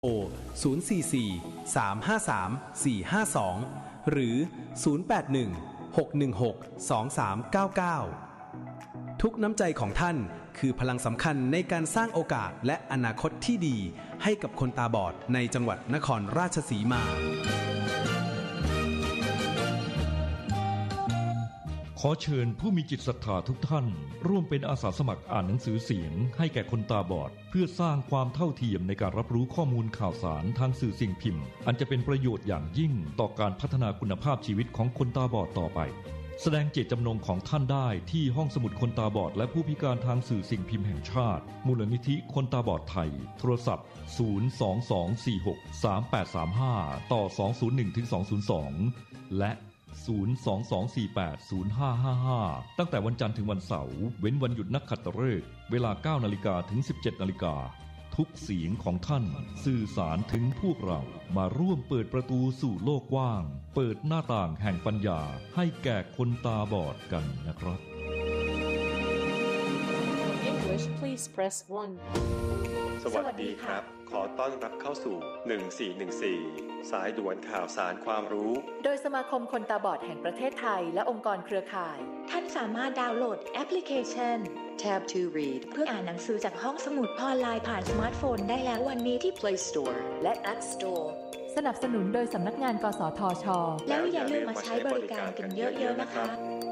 โทร044 353 452 หรือ 081 616 2399 ทุกน้ำใจของท่านคือพลังสำคัญในการสร้างโอกาสและอนาคตที่ดีให้กับคนตาบอดในจังหวัดนครราชสีมาขอเชิญผู้มีจิตศรัทธาทุกท่านร่วมเป็นอาสาสมัครอ่านหนังสือเสียงให้แก่คนตาบอดเพื่อสร้างความเท่าเทียมในการรับรู้ข้อมูลข่าวสารทางสื่อสิ่งพิมพ์อันจะเป็นประโยชน์อย่างยิ่งต่อการพัฒนาคุณภาพชีวิตของคนตาบอดต่อไปแสดงเจตจำนงของท่านได้ที่ห้องสมุดคนตาบอดและผู้พิการทางสื่อสิ่งพิมพ์แห่งชาติมูลนิธิคนตาบอดไทยโทรศัพท์022463835ต่อ201-202และ022480555ตั้งแต่วันจันทร์ถึงวันเสาร์เว้นวันหยุดนักขัตฤกษ์เวลา 9:00 นถึง 17:00 นทุกเสียงของท่านสื่อสารถึงพวกเรามาร่วมเปิดประตูสู่โลกกว้างเปิดหน้าต่างแห่งปัญญาให้แก่คนตาบอดกันนะครับ English please press 1 สวัสดีครับขอต้อนรับเข้าสู่1414สายด่วนข่าวสารความรู้โดยสมาคมคนตาบอดแห่งประเทศไทยและองค์กรเครือข่ายท่านสามารถดาวน์โหลดแอปพลิเคชัน Tab to Read เพื่ออ่านหนังสือจากห้องสมุดออนไลน์ผ่านสมาร์ทโฟนได้แล้ววันนี้ที่ Play Store และ App Store สนับสนุนโดยสำนักงานกสทช. แล้วอย่าลืมมาใช้บริการกันเยอะๆนะคะ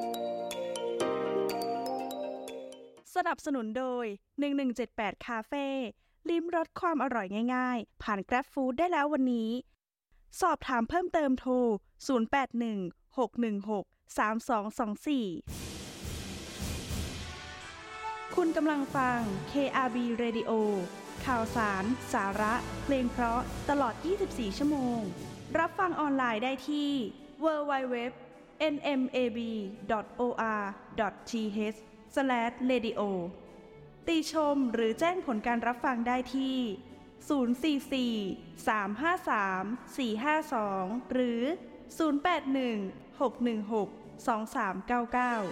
สนับสนุนโดย1178คาเฟ่ลิ้มรสความอร่อยง่ายๆผ่าน Grab Food ได้แล้ววันนี้สอบถามเพิ่มเติมโทร0816163224คุณกำลังฟัง KRB Radio ข่าวสารสาระเพลงเพราะตลอด24ชั่วโมงรับฟังออนไลน์ได้ที่ www.nmab.or.th/radio ติชมหรือแจ้งผลการรับฟังได้ที่044 353 452หรือ081 616 2399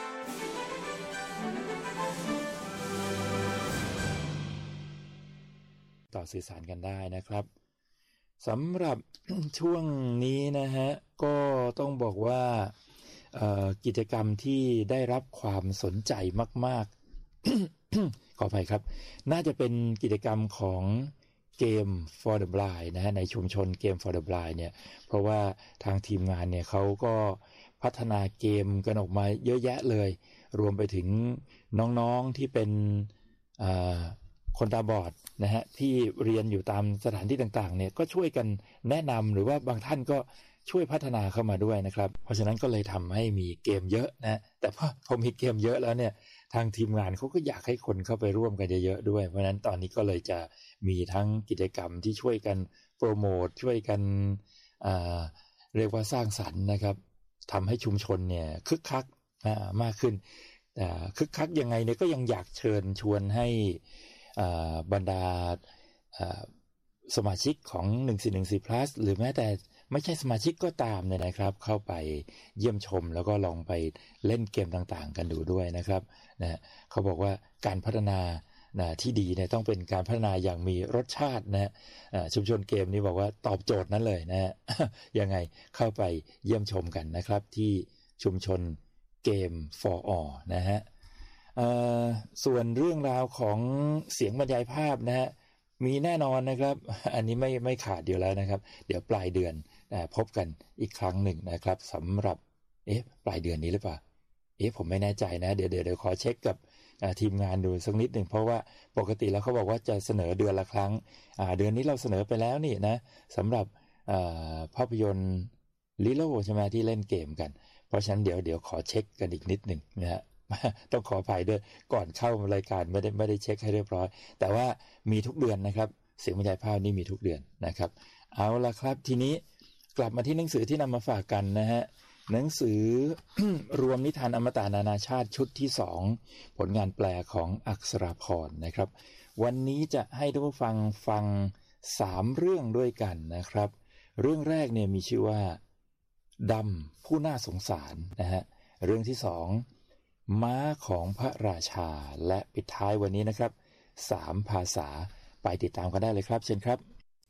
ต่อสื่อสารกันได้นะครับสำหรับ ช่วงนี้นะฮะก็ต้องบอกว่ากิจกรรมที่ได้รับความสนใจมากๆ ขออภัยครับน่าจะเป็นกิจกรรมของเกม for the blind นะฮะในชุมชนเกม for the blind เนี่ยเพราะว่าทางทีมงานเนี่ยเขาก็พัฒนาเกมกันออกมาเยอะแยะเลยรวมไปถึงน้องๆที่เป็นคนตาบอดนะฮะที่เรียนอยู่ตามสถานที่ต่างๆเนี่ยก็ช่วยกันแนะนำหรือว่าบางท่านก็ช่วยพัฒนาเข้ามาด้วยนะครับเพราะฉะนั้นก็เลยทำให้มีเกมเยอะนะแต่พอมีเกมเยอะแล้วเนี่ยทางทีมงานเขาก็อยากให้คนเข้าไปร่วมกันเยอะๆด้วยเพราะฉะนั้นตอนนี้ก็เลยจะมีทั้งกิจกรรมที่ช่วยกันโปรโมทช่วยกันเรียกว่าสร้างสรรค์นะครับทำให้ชุมชนเนี่ยคึกคักมากขึ้นคึกคักยังไงเนี่ยก็ยังอยากเชิญชวนให้บรรดาสมาชิกของ1414 plus หรือแม้แต่ไม่ใช่สมาชิกก็ตามเนี่ยนะครับเข้าไปเยี่ยมชมแล้วก็ลองไปเล่นเกมต่างๆกันดูด้วยนะครับนะเขาบอกว่าการพัฒนาที่ดีเนี่ยต้องเป็นการพัฒนาอย่างมีรสชาตินะชุมชนเกมนี้บอกว่าตอบโจทย์นั้นเลยนะ ยังไงเข้าไปเยี่ยมชมกันนะครับที่ชุมชนเกม for all นะฮะส่วนเรื่องราวของเสียงบรรยายภาพนะฮะมีแน่นอนนะครับอันนี้ไม่ขาดเดียวแล้วนะครับเดี๋ยวปลายเดือนพบกันอีกครั้งหนึ่งนะครับสำหรับปลายเดือนนี้หรือเปล่าผมไม่แน่ใจนะเดี๋ยวขอเช็คกับทีมงานดูสักนิดหนึ่งเพราะว่าปกติแล้วเขาบอกว่าจะเสนอเดือนละครั้งเดือนนี้เราเสนอไปแล้วนี่นะสำหรับภาพยนตร์ลิโลใช่ไหมที่เล่นเกมกันเพราะฉะนั้นเดี๋ยวขอเช็คกันอีกนิดหนึ่งนะฮะต้องขออภัยด้วยก่อนเข้ารายการไม่ได้เช็คให้เรียบร้อยแต่ว่ามีทุกเดือนนะครับเสียงบรรยายภาพนี่มีทุกเดือนนะครับเอาละครับทีนี้กลับมาที่หนังสือที่นำมาฝากกันนะฮะหนังสือ รวมนิทานอมตะนานาชาติชุดที่2ผลงานแปลของอักษราพรนะครับวันนี้จะให้ทุกผู้ฟัง3เรื่องด้วยกันนะครับเรื่องแรกเนี่ยมีชื่อว่าดำผู้น่าสงสารนะฮะเรื่องที่2ม้าของพระราชาและปิดท้ายวันนี้นะครับ3ภาษาไปติดตามกันได้เลยครับเชิญครับ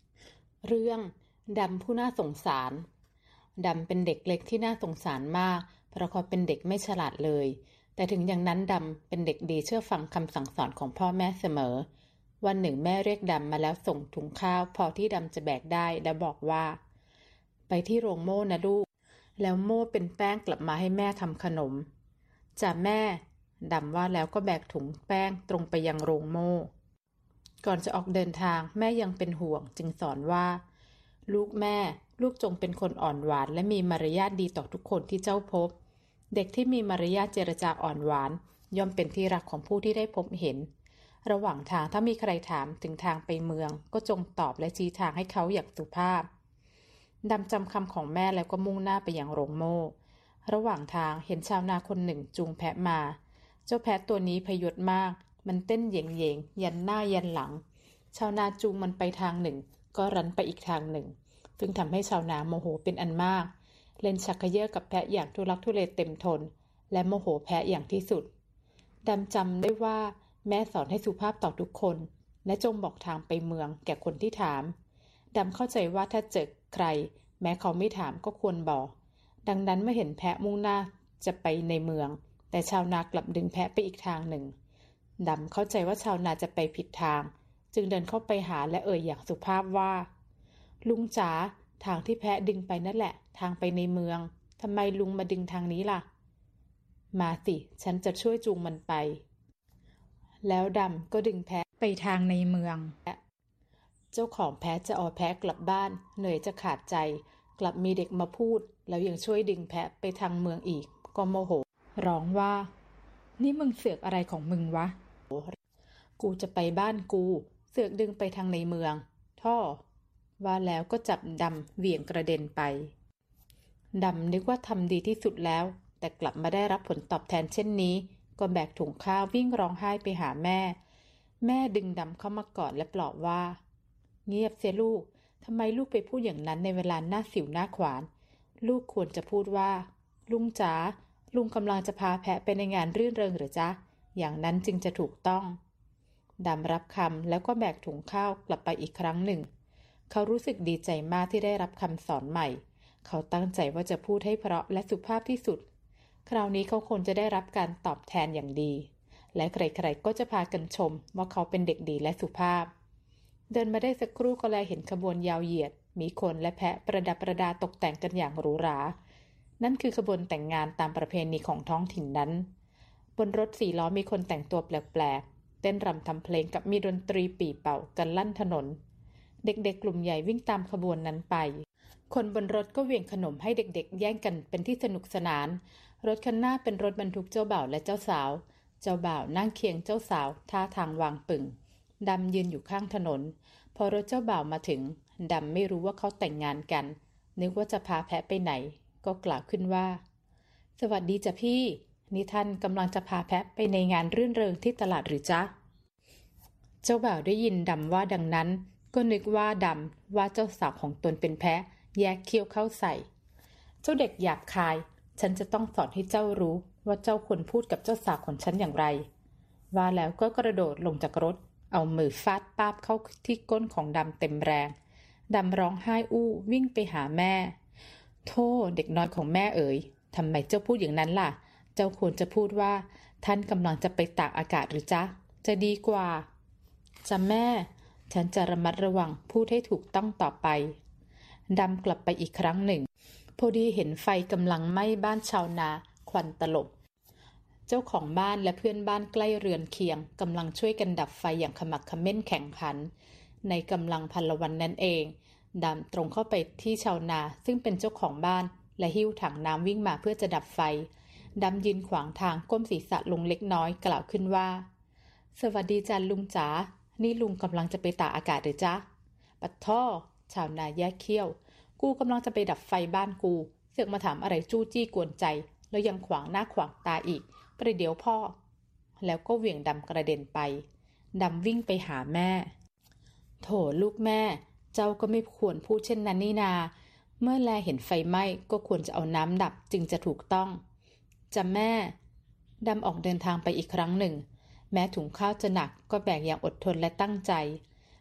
เรื่องดำผู้น่าสงสารดำเป็นเด็กเล็กที่น่าสงสารมากเพราะเขาเป็นเด็กไม่ฉลาดเลยแต่ถึงอย่างนั้นดำเป็นเด็กดีเชื่อฟังคำสั่งสอนของพ่อแม่เสมอวันหนึ่งแม่เรียกดำมาแล้วส่งถุงข้าวพอที่ดำจะแบกได้และบอกว่าไปที่โรงโม่นะลูกแล้วโม่เป็นแป้งกลับมาให้แม่ทำขนมจ้ะแม่ดำว่าแล้วก็แบกถุงแป้งตรงไปยังโรงโม่ก่อนจะออกเดินทางแม่ยังเป็นห่วงจึงสอนว่าลูกแม่ลูกจงเป็นคนอ่อนหวานและมีมารยาทดีต่อทุกคนที่เจ้าพบเด็กที่มีมารยาทเจรจาอ่อนหวานย่อมเป็นที่รักของผู้ที่ได้พบเห็นระหว่างทางถ้ามีใครถามถึงทางไปเมืองก็จงตอบและชี้ทางให้เขาอย่างสุภาพดำจำคำของแม่แล้วก็มุ่งหน้าไปยังโรงโม่ระหว่างทางเห็นชาวนาคนหนึ่งจูงแพะมาเจ้าแพะตัวนี้พยศมากมันเต้นเหย่งๆยันหน้ายันหลังชาวนาจูงมันไปทางหนึ่งก็รั้นไปอีกทางหนึ่งซึ่งทำให้ชาวนาโมโหเป็นอันมากเล่นชักเขย่อกับแพะอย่างทุลักทุเลเต็มทนและโมโหแพะอย่างที่สุดดำจำได้ว่าแม่สอนให้สุภาพต่อทุกคนและจงบอกทางไปเมืองแก่คนที่ถามดำเข้าใจว่าถ้าเจอใครแม้เขาไม่ถามก็ควรบอกดังนั้นเมื่อเห็นแพะมุ่งหน้าจะไปในเมืองแต่ชาวนากลับดึงแพะไปอีกทางหนึ่งดำเข้าใจว่าชาวนาจะไปผิดทางจึงเดินเข้าไปหาและเอ่ยอย่างสุภาพว่าลุงจ๋าทางที่แพะดึงไปนั่นแหละทางไปในเมืองทำไมลุงมาดึงทางนี้ล่ะมาสิฉันจะช่วยจูงมันไปแล้วดำก็ดึงแพะไปทางในเมืองเจ้าของแพะจะเอาแพะกลับบ้านเหนื่อยจะขาดใจกลับมีเด็กมาพูดแล้วยังช่วยดึงแพะไปทางเมืองอีกก็โมโหร้องว่านี่มึงเสือกอะไรของมึงวะกูจะไปบ้านกูเสือกดึงไปทางในเมืองท่อว่าแล้วก็จับดำเหวี่ยงกระเด็นไปดำนึกว่าทำดีที่สุดแล้วแต่กลับมาได้รับผลตอบแทนเช่นนี้ก็แบกถุงข้าววิ่งร้องไห้ไปหาแม่ดึงดำเข้ามากอดและปลอบว่าเงียบเสียลูกทำไมลูกไปพูดอย่างนั้นในเวลาหน้าสิวหน้าขวานลูกควรจะพูดว่าลุงจ๋าลุงกำลังจะพาแพะไปในงานรื่นเริงหรือจ๊ะอย่างนั้นจึงจะถูกต้องดำรับคำแล้วก็แบกถุงข้าวกลับไปอีกครั้งหนึ่งเขารู้สึกดีใจมากที่ได้รับคำสอนใหม่เขาตั้งใจว่าจะพูดให้เพราะและสุภาพที่สุดคราวนี้เขาคงจะได้รับการตอบแทนอย่างดีและใครๆก็จะพากันชมว่าเขาเป็นเด็กดีและสุภาพเดินมาได้สักครู่ก็แลเห็นขบวนยาวเหยียดมีคนและแพะประดับประดาตกแต่งกันอย่างหรูหรานั่นคือขบวนแต่งงานตามประเพณีของท้องถิ่นนั้นบนรถ4 ล้อมีคนแต่งตัวแปลกๆเต้นรำทำเพลงกับมีดนตรีปี่เป่ากันลั่นถนนเด็กๆกลุ่มใหญ่วิ่งตามขบวนนั้นไปคนบนรถก็เหวี่ยงขนมให้เด็กๆแย่งกันเป็นที่สนุกสนานรถคันหน้าเป็นรถบรรทุกเจ้าบ่าวและเจ้าสาวเจ้าบ่าวนั่งเคียงเจ้าสาวท่าทางวางปึ่งดำยืนอยู่ข้างถนนพอรถเจ้าบ่าวมาถึงดำไม่รู้ว่าเขาแต่งงานกันนึกว่าจะพาแพะไปไหนก็กล่าวขึ้นว่าสวัสดีจ้ะพี่นี่ท่านกำลังจะพาแพะไปในงานรื่นเริงที่ตลาดหรือจ๊ะเจ้าบ่าวได้ยินดำว่าดังนั้นก็นึกว่าดำว่าเจ้าสาวของตนเป็นแพะแยกเขี้ยวเข้าใส่เจ้าเด็กหยาบคายฉันจะต้องสอนให้เจ้ารู้ว่าเจ้าควรพูดกับเจ้าสาวของฉันอย่างไรว่าแล้วก็กระโดดลงจากรถเอามือฟาดป้าบเข้าที่ก้นของดำเต็มแรงดำร้องไห้อู้วิ่งไปหาแม่โธ่เด็กน้อยของแม่เอ๋ยทำไมเจ้าพูดอย่างนั้นล่ะเจ้าควรจะพูดว่าท่านกำลังจะไปตากอากาศหรือจ๊ะจะดีกว่าจ้ะแม่ฉันจะระมัดระวังพูดให้ถูกต้องต่อไปดำกลับไปอีกครั้งหนึ่งพอดีเห็นไฟกำลังไหม้บ้านชาวนาควันตลบเจ้าของบ้านและเพื่อนบ้านใกล้เรือนเคียงกำลังช่วยกันดับไฟอย่างขมักเขม้นแข่งขันในกำลังพลวันนั้นเองดำตรงเข้าไปที่ชาวนาซึ่งเป็นเจ้าของบ้านและหิ้วถังน้ำวิ่งมาเพื่อจะดับไฟดำยืนขวางทางก้มศีรษะลงเล็กน้อยกล่าวขึ้นว่าสวัสดีจ้ะลุงจ๋านี่ลุงกำลังจะไปตากอากาศหรือจ๊ะปัดท่อชาวนาแยกเขี้ยวกูกำลังจะไปดับไฟบ้านกูเสือกมาถามอะไรจู้จี้กวนใจแล้วยังขวางหน้าขวางตาอีกประเดี๋ยวพ่อแล้วก็เหวี่ยงดำกระเด็นไปดำวิ่งไปหาแม่โถลูกแม่เจ้าก็ไม่ควรพูดเช่นนั้นนี่นาเมื่อแลเห็นไฟไหม้ก็ควรจะเอาน้ำดับจึงจะถูกต้องจ้ะแม่ดำออกเดินทางไปอีกครั้งหนึ่งแม้ถุงข้าวจะหนักก็แบกอย่างอดทนและตั้งใจ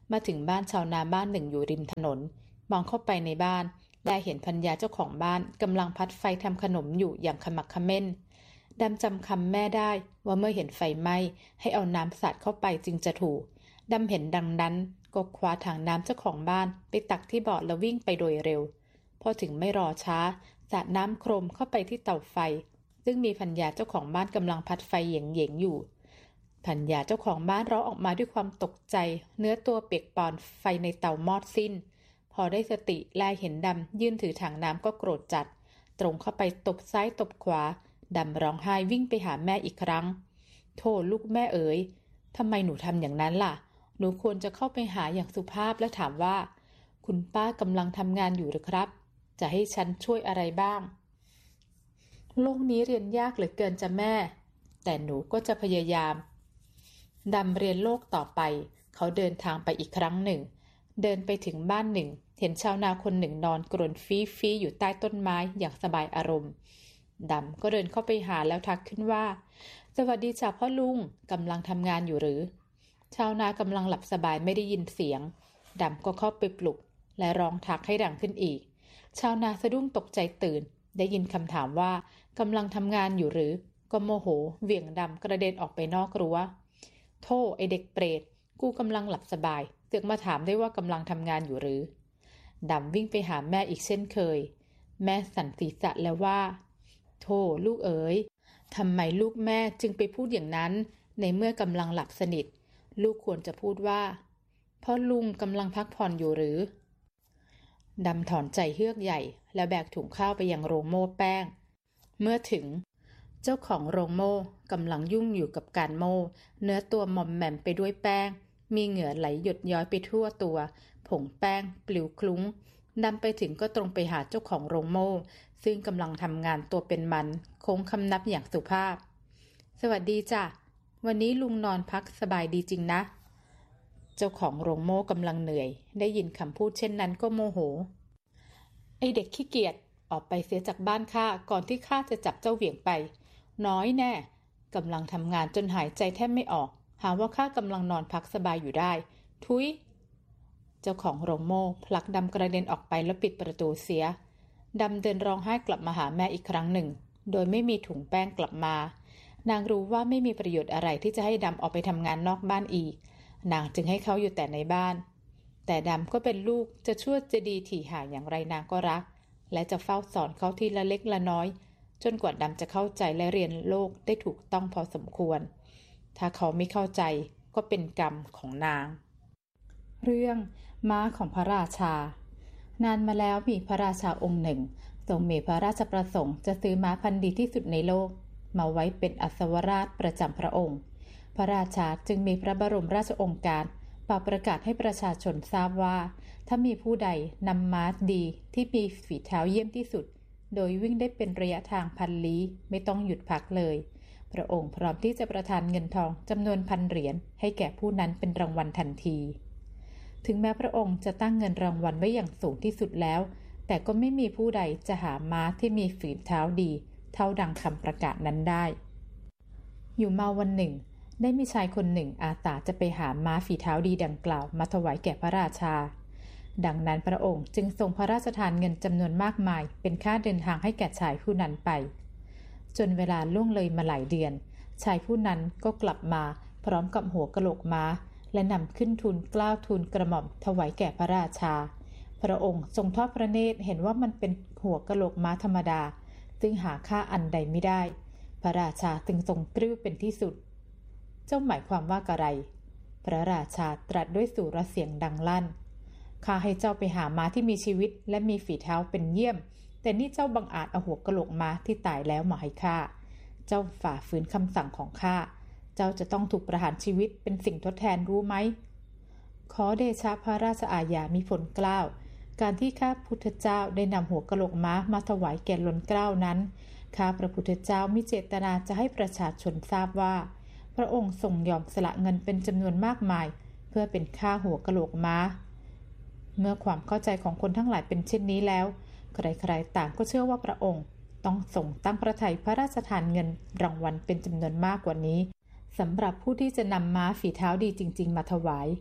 มาถึงบ้านชาวนาบ้านหนึ่งอยู่ริมถนนมองเข้าไปในบ้านได้เห็นภรรยาเจ้าของบ้านกำลังพัดไฟทำขนมอยู่อย่างขมักเขม้นดำจำคำแม่ได้ว่าเมื่อเห็นไฟไหม้ให้เอาน้ำสาดเข้าไปจึงจะถูกดำเห็นดังนั้นก็คว้าถังน้ำเจ้าของบ้านไปตักที่เบาะแล้ววิ่งไปโดยเร็วพอถึงไม่รอช้าสาดน้ำโครมเข้าไปที่เตาไฟซึ่งมีภรรยาเจ้าของบ้านกำลังพัดไฟเหย่งๆอยู่ภรรยาเจ้าของบ้านร้องออกมาด้วยความตกใจเนื้อตัวเปียกปอนไฟในเตามอดสิ้นพอได้สติแลเห็นดำยื่นถือถังน้ำก็โกรธจัดตรงเข้าไปตบซ้ายตบขวาดำร้องไห้วิ่งไปหาแม่อีกครั้งโธ่ลูกแม่เอ๋ยทำไมหนูทำอย่างนั้นล่ะหนูควรจะเข้าไปหาอย่างสุภาพและถามว่าคุณป้ากำลังทำงานอยู่หรือครับจะให้ฉันช่วยอะไรบ้างโลกนี้เรียนยากเหลือเกินจ้ะแม่แต่หนูก็จะพยายามดำเรียนโลกต่อไปเขาเดินทางไปอีกครั้งหนึ่งเดินไปถึงบ้านหนึ่งเห็นชาวนาคนหนึ่งนอนกรนฟีอยู่ใต้ต้นไม้อย่างสบายอารมณ์ดำก็เดินเข้าไปหาแล้วทักขึ้นว่าสวัสดีจ้ะพ่อลุงกำลังทำงานอยู่หรือชาวนากำลังหลับสบายไม่ได้ยินเสียงดำก็เข้าไปปลุกและร้องทักให้ดังขึ้นอีกชาวนาสะดุ้งตกใจตื่นได้ยินคำถามว่ากำลังทำงานอยู่หรือก็โมโหเหวี่ยงดำกระเด็นออกไปนอกรั้วโธ่ไอเด็กเปรตกูกำลังหลับสบายเสือกมาถามได้ว่ากำลังทำงานอยู่หรือดำวิ่งไปหาแม่อีกเช่นเคยแม่สั่นศีรษะแล้วว่าโธ่ลูกเอ๋ยทำไมลูกแม่จึงไปพูดอย่างนั้นในเมื่อกำลังหลับสนิทลูกควรจะพูดว่าพ่อลุงกำลังพักผ่อนอยู่หรือดำถอนใจเฮือกใหญ่แล้วแบกถุงข้าวไปยังโรงโม่แป้งเมื่อถึงเจ้าของโรงโม่กำลังยุ่งอยู่กับการโม่เนื้อตัวหม่อมแหม่มไปด้วยแป้งมีเหงื่อไหลหยดย้อยไปทั่วตัวผงแป้งปลิวคลุ้งดำไปถึงก็ตรงไปหาเจ้าของโรงโม่ซึ่งกำลังทำงานตัวเป็นมันโค้งคำนับอย่างสุภาพสวัสดีจ้ะวันนี้ลุงนอนพักสบายดีจริงนะเจ้าของโรงโม่กำลังเหนื่อยได้ยินคำพูดเช่นนั้นก็โมโหไอเด็กขี้เกียจออกไปเสียจากบ้านข้าก่อนที่ข้าจะจับเจ้าเหวี่ยงไปน้อยแน่กำลังทำงานจนหายใจแทบไม่ออกหาว่าข้ากำลังนอนพักสบายอยู่ได้ทุยเจ้าของโรงโม่ผลักดำกระเด็นออกไปแล้วปิดประตูเสียดำเดินร้องไห้กลับมาหาแม่อีกครั้งหนึ่งโดยไม่มีถุงแป้งกลับมานางรู้ว่าไม่มีประโยชน์อะไรที่จะให้ดำออกไปทำงานนอกบ้านอีกนางจึงให้เขาอยู่แต่ในบ้านแต่ดำก็เป็นลูกจะชั่วจะดีถี่ห่างอย่างไรนางก็รักและจะเฝ้าสอนเขาทีละเล็กละน้อยจนกว่าดำจะเข้าใจและเรียนโลกได้ถูกต้องพอสมควรถ้าเขาไม่เข้าใจก็เป็นกรรมของนางเรื่องม้าของพระราชานานมาแล้วมีพระราชาองค์หนึ่งทรงมีพระราชประสงค์จะซื้อม้าพันธุ์ดีที่สุดในโลกมาไว้เป็นอัศวราชประจำพระองค์พระราชาจึงมีพระบรมราชโองการเป่าประกาศให้ประชาชนทราบว่าถ้ามีผู้ใดนำม้าดีที่มีฝีเท้าเยี่ยมที่สุดโดยวิ่งได้เป็นระยะทาง1,000 ลี้ไม่ต้องหยุดพักเลยพระองค์พร้อมที่จะประทานเงินทองจำนวน 1,000 เหรียญให้แก่ผู้นั้นเป็นรางวัลทันทีถึงแม้พระองค์จะตั้งเงินรางวัลไว้อย่างสูงที่สุดแล้วแต่ก็ไม่มีผู้ใดจะหาม้าที่มีฝีเท้าดีเท่าดังคำประกาศนั้นได้อยู่มาวันหนึ่งได้มีชายคนหนึ่งอาสาจะไปหาม้าฝีเท้าดีดังกล่าวมาถวายแก่พระราชาดังนั้นพระองค์จึงทรงพระราชทานเงินจำนวนมากมายเป็นค่าเดินทางให้แก่ชายผู้นั้นไปจนเวลาล่วงเลยมาหลายเดือนชายผู้นั้นก็กลับมาพร้อมกับหัวกะโหลกม้าและนำขึ้นทูลเกล้าทูลกระหม่อมถวายแก่พระราชาพระองค์ทรงทอดพระเนตรเห็นว่ามันเป็นหัวกะโหลกม้าธรรมดาซึ่งหาค่าอันใดไม่ได้พระราชาจึงทรงปลื้มเป็นที่สุดเจ้าหมายความว่าอะไรพระราชาตรัสด้วยสุรเสียงดังลั่นข้าให้เจ้าไปหาม้าที่มีชีวิตและมีฝีเท้าเป็นเยี่ยมแต่นี่เจ้าบังอาจเอาหัวกะโหลกม้าที่ตายแล้วมาให้ข้าเจ้าฝ่าฝืนคำสั่งของข้าเจ้าจะต้องถูกประหารชีวิตเป็นสิ่งทดแทนรู้ไหมขอเดชะพระราชอาญามิผลเกล้าการที่ข้าพุทธเจ้าได้นำหัวกะโหลกม้ามาถวายแก่ล้นเกล้านั้นข้าพระพุทธเจ้ามิเจตนาจะให้ประชาชนทราบว่าพระองค์ทรงยอมสละเงินเป็นจำนวนมากมายเพื่อเป็นค่าหัวกะโหลกม้าเมื่อความเข้าใจของคนทั้งหลายเป็นเช่นนี้แล้วใครๆต่างก็เชื่อว่าพระองค์ต้องทรงตั้งพระทัยพระราชทานเงินรางวัลเป็นจำนวนมากกว่านี้สำหรับผู้ที่จะนำม้าฝีเท้าดีจริงๆมาถวาย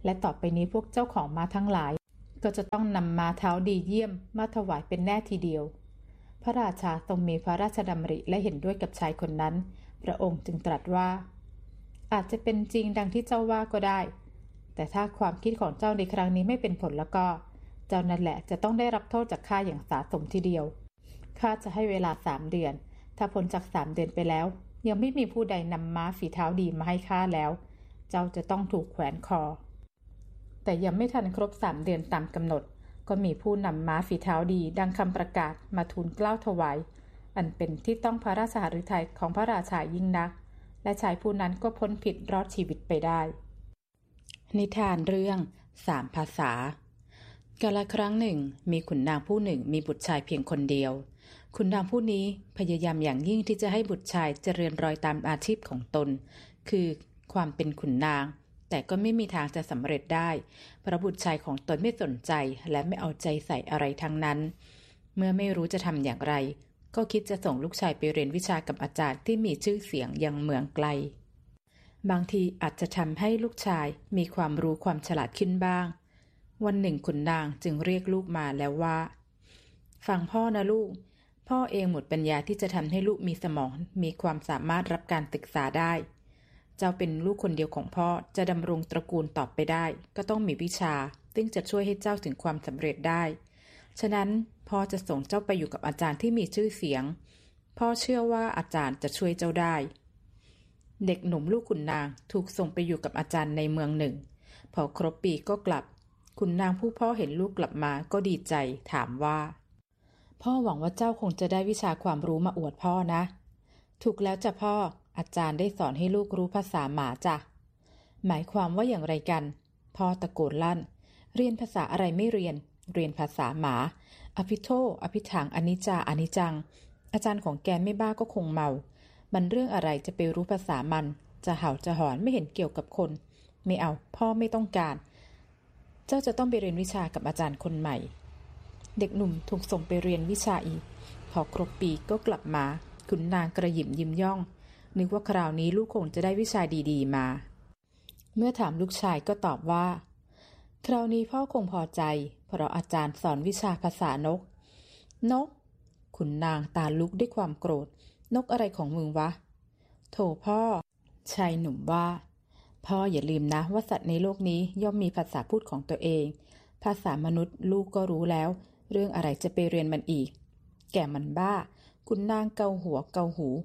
และต่อไปนี้พวกเจ้าของม้าทั้งหลายก็จะต้องนำม้าเท้าดีเยี่ยมมาถวายเป็นแน่ทีเดียวพระราชาทรงมีพระราชดำริและเห็นด้วยกับชายคนนั้นพระองค์จึงตรัสว่าอาจจะเป็นจริงดังที่เจ้าว่าก็ได้แต่ถ้าความคิดของเจ้าในครั้งนี้ไม่เป็นผลแล้วก็เจ้านั่นแหละจะต้องได้รับโทษจากข้าอย่างสาสมทีเดียวข้าจะให้เวลา3 เดือนถ้าพ้นจาก3 เดือนไปแล้วยังไม่มีผู้ใดนำม้าฝีเท้าดีมาให้ข้าแล้วเจ้าจะต้องถูกแขวนคอแต่ยังไม่ทันครบ3 เดือนตามกำหนดก็มีผู้นำม้าฝีเท้าดีดังคำประกาศมาทูลเกล้าถวายอันเป็นที่ต้องพระราชหฤทัยของพระราชายิ่งนักและชายผู้นั้นก็พ้นผิดรอดชีวิตไปได้นิทานเรื่อง3 ภาษากาลครั้งหนึ่งมีขุนนางผู้หนึ่งมีบุตรชายเพียงคนเดียวขุนนางผู้นี้พยายามอย่างยิ่งที่จะให้บุตรชายเจริญรอยตามอาชีพของตนคือความเป็นขุนนางแต่ก็ไม่มีทางจะสำเร็จได้เพราะบุตรชายของตนไม่สนใจและไม่เอาใจใส่อะไรทั้งนั้นเมื่อไม่รู้จะทำอย่างไรก็คิดจะส่งลูกชายไปเรียนวิชากับอาจารย์ที่มีชื่อเสียงยังเมืองไกลบางทีอาจจะทำให้ลูกชายมีความรู้ความฉลาดขึ้นบ้างวันหนึ่งขุนนางจึงเรียกลูกมาแล้วว่าฟังพ่อนะลูกพ่อเองหมดปัญญาที่จะทำให้ลูกมีสมองมีความสามารถรับการศึกษาได้เจ้าเป็นลูกคนเดียวของพ่อจะดำรงตระกูลต่อไปได้ก็ต้องมีวิชาซึ่งจะช่วยให้เจ้าถึงความสำเร็จได้ฉะนั้นพ่อจะส่งเจ้าไปอยู่กับอาจารย์ที่มีชื่อเสียงพ่อเชื่อว่าอาจารย์จะช่วยเจ้าได้เด็กหนุ่มลูกขุนนางถูกส่งไปอยู่กับอาจารย์ในเมืองหนึ่งพอครบปีก็กลับขุนนางผู้พ่อเห็นลูกกลับมาก็ดีใจถามว่าพ่อหวังว่าเจ้าคงจะได้วิชาความรู้มาอวดพ่อนะถูกแล้วจ้ะพ่ออาจารย์ได้สอนให้ลูกรู้ภาษาหมาจ้ะหมายความว่าอย่างไรกันพ่อตะโกนลั่นเรียนภาษาอะไรไม่เรียนภาษาหมาอภิโธอภิถังอนิจจาอนิจจังอาจารย์ของแกไม่บ้าก็คงเมามันเรื่องอะไรจะไปรู้ภาษามันจะเห่าจะหอนไม่เห็นเกี่ยวกับคนไม่เอาพ่อไม่ต้องการเจ้าจะต้องไปเรียนวิชากับอาจารย์คนใหม่เด็กหนุ่มถูกส่งไปเรียนวิชาอีกพอครบปีก็กลับมาขุนนางกระหยิมยิ้มย่องนึกว่าคราวนี้ลูกคงจะได้วิชาดีๆมาเมื่อถามลูกชายก็ตอบว่าคราวนี้พ่อคงพอใจเพราะอาจารย์สอนวิชาภาษานกขุนนางตาลุกด้วยความโกรธนกอะไรของมึงวะโถพ่อชายหนุ่มว่าพ่ออย่าลืมนะว่าสัตว์ในโลกนี้ย่อมมีภาษาพูดของตัวเองภาษามนุษย์ลูกก็รู้แล้วเรื่องอะไรจะไปเรียนมันอีกแก่มันบ้าขุนนางเกาหัวเกาหู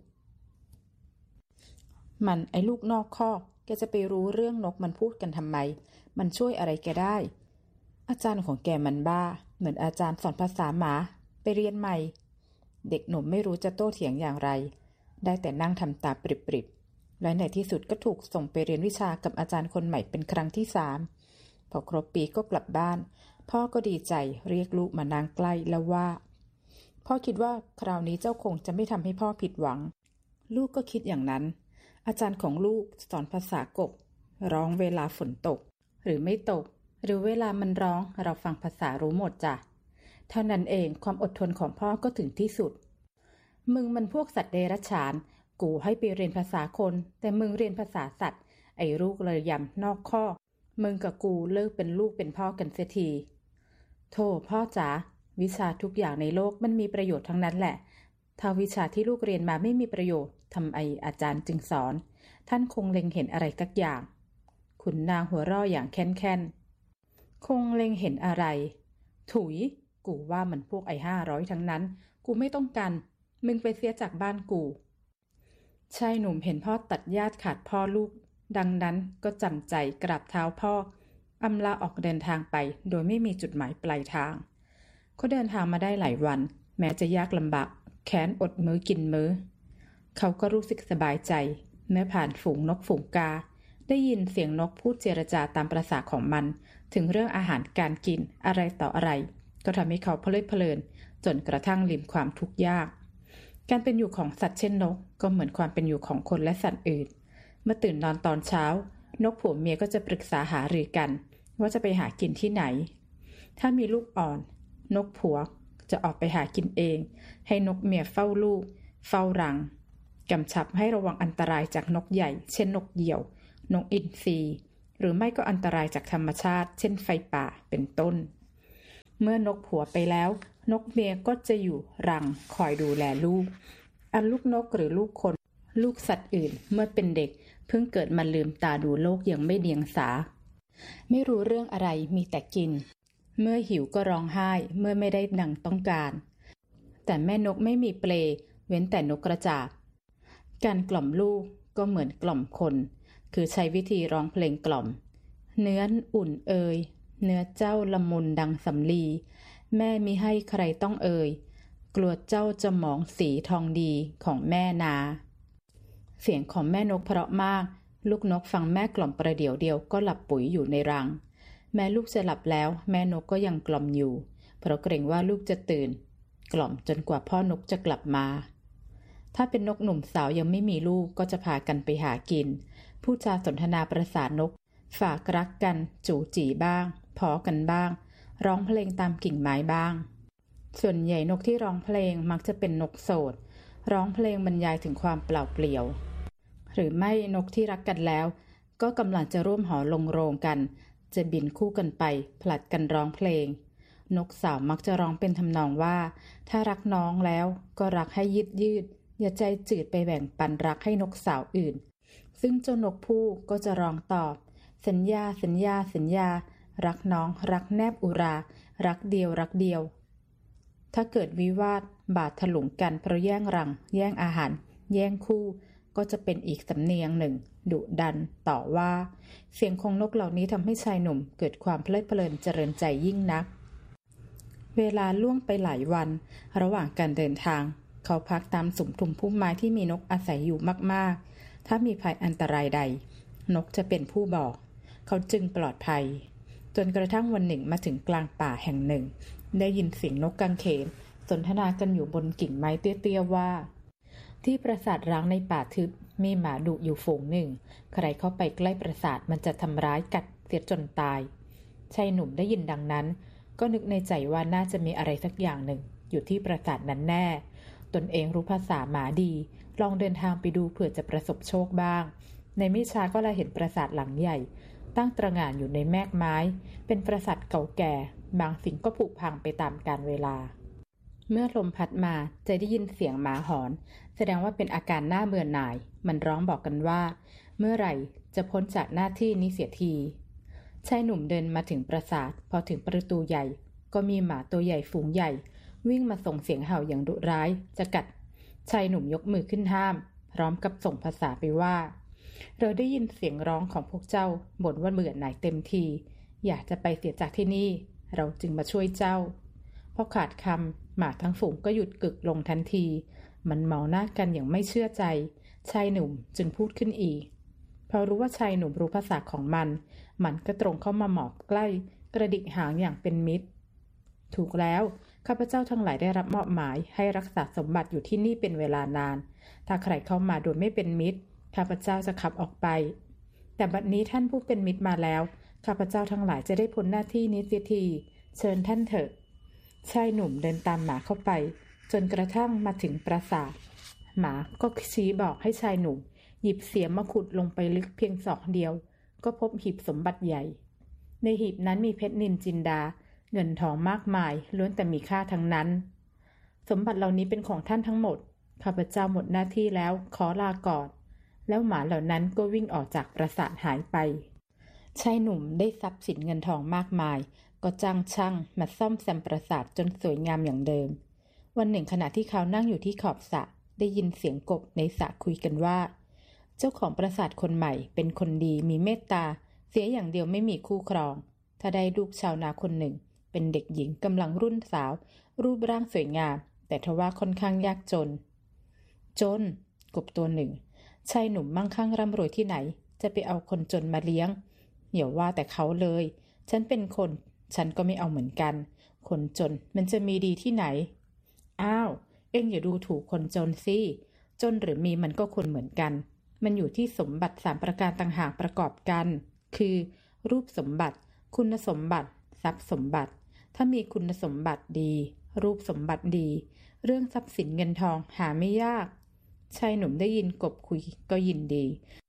มันไอ้ลูกนอกคอกแกจะไปรู้เรื่องนกมันพูดกันทำไมมันช่วยอะไรแกได้อาจารย์ของแกมันบ้าเหมือนอาจารย์สอนภาษาหมาไปเรียนใหม่เด็กหนุ่มไม่รู้จะโต้เถียงอย่างไรได้แต่นั่งทำตาปริบๆและในที่สุดก็ถูกส่งไปเรียนวิชากับอาจารย์คนใหม่เป็นครั้งที่3พอครบปีก็กลับบ้านพ่อก็ดีใจเรียกลูกมานั่งใกล้แล้วว่าพ่อคิดว่าคราวนี้เจ้าคงจะไม่ทำให้พ่อผิดหวังลูกก็คิดอย่างนั้นอาจารย์ของลูกสอนภาษากบร้องเวลาฝนตกหรือไม่ตกหรือเวลามันร้องเราฟังภาษารู้หมดจ้ะเท่านั้นเองความอดทนของพ่อก็ถึงที่สุดมึงมันพวกสัตว์เดรัจฉานกูให้ไปเรียนภาษาคนแต่มึงเรียนภาษาสัตว์ไอ้ลูกเลยยำนอกข้อมึงกับกูเลิกเป็นลูกเป็นพ่อกันเสียทีโธ่พ่อจ๋าวิชาทุกอย่างในโลกมันมีประโยชน์ทั้งนั้นแหละถ้าวิชาที่ลูกเรียนมาไม่มีประโยชน์ทำไมอาจารย์จึงสอนท่านคงเล็งเห็นอะไรสักอย่างขุนนางหัวเราะอย่างแค้นคงเล็งเห็นอะไรถุยกูว่ามันพวกไอ้500ทั้งนั้นกูไม่ต้องการมึงไปเสียจากบ้านกูชายหนุ่มเห็นพ่อตัดญาติขาดพ่อลูกดังนั้นก็จำใจกราบเท้าพ่ออำลาออกเดินทางไปโดยไม่มีจุดหมายปลายทางเขาเดินทางมาได้หลายวันแม้จะยากลำบากแค้นอดมื้อกินมื้อเขาก็รู้สึกสบายใจเมื่อผ่านฝูงนกฝูงกาได้ยินเสียงนกพูดเจรจาตามประสาของมันถึงเรื่องอาหารการกินอะไรต่ออะไรก็ทำให้เขาเพลิดเพลินจนกระทั่งลืมความทุกข์ยากการเป็นอยู่ของสัตว์เช่นนกก็เหมือนความเป็นอยู่ของคนและสัตว์อื่นเมื่อตื่นนอนตอนเช้านกผัวเมียก็จะปรึกษาหารือกันว่าจะไปหากินที่ไหนถ้ามีลูกอ่อนนกผัวจะออกไปหากินเองให้นกเมียเฝ้าลูกเฝ้ารังกำชับให้ระวังอันตรายจากนกใหญ่เช่นนกเหยี่ยวนกอินทรีหรือไม่ก็อันตรายจากธรรมชาติเช่นไฟป่าเป็นต้นเมื่อนกผัวไปแล้วนกเมียก็จะอยู่รังคอยดูแลลูกอันลูกนกหรือลูกคนลูกสัตว์อื่นเมื่อเป็นเด็กเพิ่งเกิดมาลืมตาดูโลกยังไม่เดียงสาไม่รู้เรื่องอะไรมีแต่กินเมื่อหิวก็ร้องไห้เมื่อไม่ได้ดังต้องการแต่แม่นกไม่มีเปลเว้นแต่นกกระจาบการกล่อมลูกก็เหมือนกล่อมคนคือใช้วิธีร้องเพลงกล่อมเนื้ออุ่นเอยเนื้อเจ้าละมุนดังสำลีแม่มิให้ใครต้องเอ่ยกลัวเจ้าจะหมองสีทองดีของแม่นาเสียงของแม่นกเพราะมากลูกนกฟังแม่กล่อมประเดี๋ยวเดียวก็หลับปุ๋ยอยู่ในรังแม่ลูกจะหลับแล้วแม่นกก็ยังกล่อมอยู่เพราะเกรงว่าลูกจะตื่นกล่อมจนกว่าพ่อนกจะกลับมาถ้าเป็นนกหนุ่มสาวยังไม่มีลูกก็จะพากันไปหากินพูดจาสนทนาประสานนกฝากรักกันจู๋จีบ้างพ้อกันบ้างร้องเพลงตามกิ่งไม้บ้างส่วนใหญ่นกที่ร้องเพลงมักจะเป็นนกโสดร้องเพลงบรรยายถึงความเปล่าเปลี่ยวหรือไม่นกที่รักกันแล้วก็กำลังจะร่วมหอลงโรงกันจะบินคู่กันไปผลัดกันร้องเพลงนกสาวมักจะร้องเป็นทำนองว่าถ้ารักน้องแล้วก็รักให้ยืดอย่าใจจืดไปแบ่งปันรักให้นกสาวอื่นซึ่งเจ้านกผู้ก็จะร้องตอบสัญญาสัญญาสัญญารักน้องรักแนบอุรารักเดียวรักเดียวถ้าเกิดวิวาทบาดถลุงกันเพราะแย่งรังแย่งอาหารแย่งคู่ก็จะเป็นอีกสำเนียงหนึ่งดุดันต่อว่าเสียงของนกเหล่านี้ทำให้ชายหนุ่มเกิดความเพลิดเพลินเจริญใจยิ่งนักเวลาล่วงไปหลายวันระหว่างการเดินทางเขาพักตามสุมทุมพุ่มไม้ที่มีนกอาศัยอยู่มากๆถ้ามีภัยอันตรายใดนกจะเป็นผู้บอกเขาจึงปลอดภัยจนกระทั่งวันหนึ่งมาถึงกลางป่าแห่งหนึ่งได้ยินเสียงนกกังเขนสนทนากันอยู่บนกิ่งไม้เตี้ยๆว่าที่ปราสาทร้างในป่าทึบมีหมาดุอยู่ฝูงหนึ่งใครเข้าไปใกล้ปราสาทมันจะทำร้ายกัดเสียจนตายชายหนุ่มได้ยินดังนั้นก็นึกในใจว่าน่าจะมีอะไรสักอย่างหนึ่งอยู่ที่ปราสาทนั้นแน่ตนเองรู้ภาษาหมาดีลองเดินทางไปดูเผื่อจะประสบโชคบ้างในไม่ช้าก็เลยเห็นปราสาทหลังใหญ่ตั้งตระหง่านอยู่ในแมกไม้เป็นปราสาทเก่าแก่บางสิ่งก็ผุพังไปตามกาลเวลาเมื่อลมพัดมาจะได้ยินเสียงหมาหอนแสดงว่าเป็นอาการน่าเบื่อหน่ายมันร้องบอกกันว่าเมื่อไหร่จะพ้นจากหน้าที่นี้เสียทีชายหนุ่มเดินมาถึงปราสาทพอถึงประตูใหญ่ก็มีหมาตัวใหญ่ฝูงใหญ่วิ่งมาส่งเสียงเห่าอย่างดุร้ายจะกัดชายหนุ่มยกมือขึ้นห้ามพร้อมกับส่งภาษาไปว่าเราได้ยินเสียงร้องของพวกเจ้าบ่นว่าเบื่อหน่ายเต็มทีอยากจะไปเสียจากที่นี่เราจึงมาช่วยเจ้าพอขาดคำหมาทั้งฝูงก็หยุดกึกลงทันทีมันมองหน้ากันอย่างไม่เชื่อใจชายหนุ่มจึงพูดขึ้นอีกพอรู้ว่าชายหนุ่มรู้ภาษาของมันก็ตรงเข้ามาหมอบใกล้กระดิกหางอย่างเป็นมิตรถูกแล้วข้าพเจ้าทั้งหลายได้รับมอบหมายให้รักษาสมบัติอยู่ที่นี่เป็นเวลานานถ้าใครเข้ามาโดยไม่เป็นมิตรข้าพเจ้าจะขับออกไปแต่บัดนี้ท่านผู้เป็นมิตรมาแล้วข้าพเจ้าทั้งหลายจะได้พ้นหน้าที่นี้เสียทีเชิญท่านเถิดชายหนุ่มเดินตามหมาเข้าไปจนกระทั่งมาถึงปราสาทหมาก็ชี้บอกให้ชายหนุ่มหยิบเสียมมาขุดลงไปลึกเพียงศอกเดียวก็พบหีบสมบัติใหญ่ในหีบนั้นมีเพชรนิลจินดาเงินทองมากมายล้วนแต่มีค่าทั้งนั้นสมบัติเหล่านี้เป็นของท่านทั้งหมดข้าพเจ้าหมดหน้าที่แล้วขอลาก่อนแล้วหมาเหล่านั้นก็วิ่งออกจากปราสาทหายไปชายหนุ่มได้ทรัพย์สินเงินทองมากมายก็จ้างช่างมาซ่อมแซมปราสาทจนสวยงามอย่างเดิมวันหนึ่งขณะที่เขานั่งอยู่ที่ขอบสระได้ยินเสียงกบในสระคุยกันว่าเจ้าของปราสาทคนใหม่เป็นคนดีมีเมตตาเสียอย่างเดียวไม่มีคู่ครองถ้าได้ลูกชาวนาคนหนึ่งเป็นเด็กหญิงกำลังรุ่นสาวรูปร่างสวยงามแต่ทว่าค่อนข้างยากจนกบตัวหนึ่งชายหนุ่มมั่งคั่งร่ำรวยที่ไหนจะไปเอาคนจนมาเลี้ยงอย่าว่าแต่เขาเลยฉันเป็นคนฉันก็ไม่เอาเหมือนกันคนจนมันจะมีดีที่ไหนอ้าวเอ็งอย่าดูถูกคนจนสิจนหรือมีมันก็คนเหมือนกันมันอยู่ที่สมบัติ3ประการต่างหากประกอบกันคือรูปสมบัติคุณสมบัติทรัพย์สมบัติถ้ามีคุณสมบัติดีรูปสมบัติดีเรื่องทรัพย์สินเงินทองหาไม่ยากชายหนุ่มได้ยินกบคุยก็ยินดี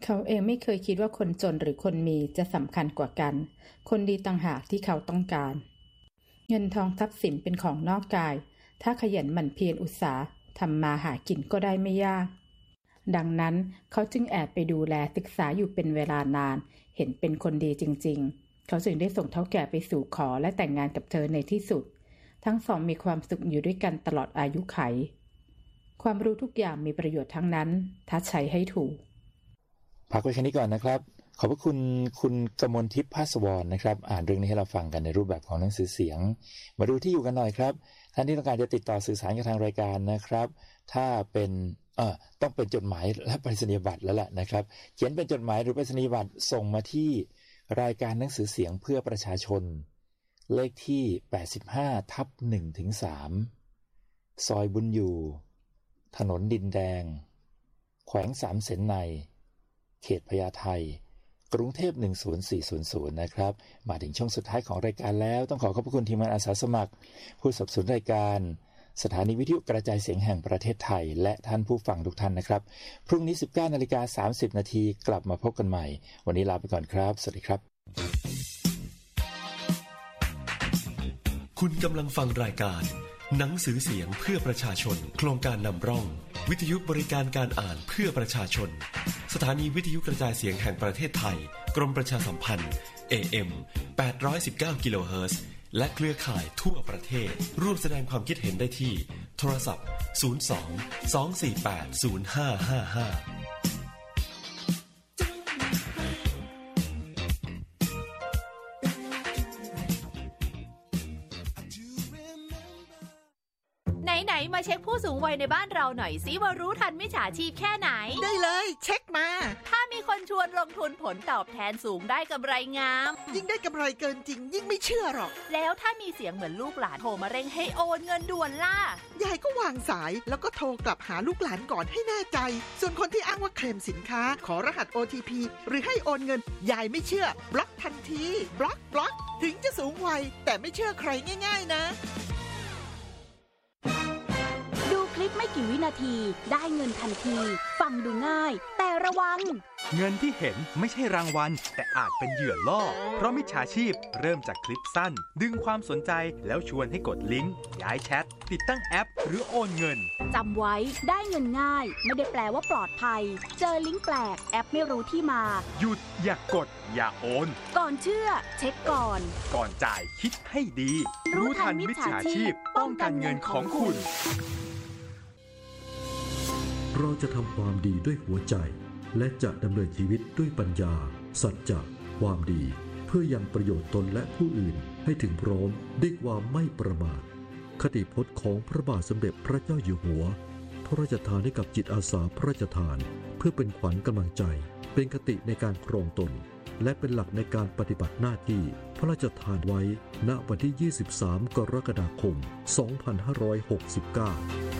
เขาเองไม่เคยคิดว่าคนจนหรือคนมีจะสำคัญกว่ากันคนดีต่างหากที่เขาต้องการเงินทองทรัพย์สินเป็นของนอกกายถ้าขยันหมั่นเพียรอุตสาหทำมาหากินก็ได้ไม่ยากดังนั้นเขาจึงแอบไปดูแลศึกษาอยู่เป็นเวลานานเห็นเป็นคนดีจริงๆเขาจึงได้ส่งเฒ่าแก่ไปสู่ขอและแต่งงานกับเธอในที่สุดทั้งสองมีความสุขอยู่ด้วยกันตลอดอายุไขความรู้ทุกอย่างมีประโยชน์ทั้งนั้นถ้าใช้ให้ถูกพักไว้แค่นี้ก่อนนะครับขอบพระคุณคุณกมลทิพย์ภาสวรนะครับอ่านเรื่องนี้ให้เราฟังกันในรูปแบบของหนังสือเสียงมาดูที่อยู่กันหน่อยครับท่านที่ต้องการจะติดต่อสื่อสารกับทางรายการนะครับถ้าเป็นต้องเป็นจดหมายและไปรษณียบัตรแล้วล่ะนะครับเขียนเป็นจดหมายหรือไปรษณียบัตรส่งมาที่รายการหนังสือเสียงเพื่อประชาชนเลขที่85/1-3ซอยบุญอยู่ถนนดินแดงแขวงสามเสนในเขตพญาไทกรุงเทพ10400นะครับมาถึงช่วงสุดท้ายของรายการแล้วต้องขอขอบคุณทีมงานอาสาสมัครผู้สนับสนุนรายการสถานีวิทยุกระจายเสียงแห่งประเทศไทยและท่านผู้ฟังทุกท่านนะครับพรุ่งนี้ 19:30 น.กลับมาพบกันใหม่วันนี้ลาไปก่อนครับสวัสดีครับคุณกำลังฟังรายการหนังสือเสียงเพื่อประชาชนโครงการนำร่องวิทยุบริการการอ่านเพื่อประชาชนสถานีวิทยุกระจายเสียงแห่งประเทศไทยกรมประชาสัมพันธ์ AM 819 กิโลเฮิรตซ์และเครือข่ายทั่วประเทศร่วมแสดงความคิดเห็นได้ที่โทรศัพท์02-248-0555 ไหนมาเช็คผู้สูงวัยในบ้านเราหน่อยสิว่ารู้ทันมิจฉาชีพแค่ไหนได้เลยเช็คมาถ้ามีคนชวนลงทุนผลตอบแทนสูงได้กำไรงามยิ่งได้กำไรเกินจริงยิ่งไม่เชื่อหรอกแล้วถ้ามีเสียงเหมือนลูกหลานโทรมาเร่งให้โอนเงินด่วนล่ะยายก็วางสายแล้วก็โทรกลับหาลูกหลานก่อนให้แน่ใจส่วนคนที่อ้างว่าเคลมสินค้าขอรหัส OTP หรือให้โอนเงินยายไม่เชื่อบล็อกทันทีบล็อกถึงจะสูงวัยแต่ไม่เชื่อใครง่ายๆนะคลิปไม่กี่วินาทีได้เงินทันทีฟังดูง่ายแต่ระวังเงินที่เห็นไม่ใช่รางวัลแต่อาจเป็นเหยื่อล่อเพราะมิจฉาชีพเริ่มจากคลิปสั้นดึงความสนใจแล้วชวนให้กดลิงก์ย้ายแชทติดตั้งแอปหรือโอนเงินจำไว้ได้เงินง่ายไม่ได้แปลว่าปลอดภัยเจอลิงก์แปลกแอปไม่รู้ที่มาหยุดอย่ากดอย่าโอนก่อนเชื่อเช็คก่อนจ่ายคิดให้ดีรู้ทันมิจฉาชีพป้องกันเงินของคุณเราจะทำความดีด้วยหัวใจและจะดำเนินชีวิตด้วยปัญญาสัจจะความดีเพื่อยังประโยชน์ตนและผู้อื่นให้ถึงพร้อมด้วยความไม่ประมาทคติพจน์ของพระบาทสมเด็จพระเจ้าอยู่หัวพระราชทานให้กับจิตอาสาพระราชทานเพื่อเป็นขวัญกำลังใจเป็นคติในการครองตนและเป็นหลักในการปฏิบัติหน้าที่พระราชทานไว้ณวันที่ 23 กรกฎาคม 2569